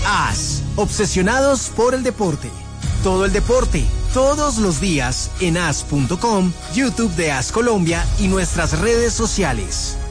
AS, obsesionados por el deporte. Todo el deporte, todos los días en as.com, YouTube de AS Colombia y nuestras redes sociales.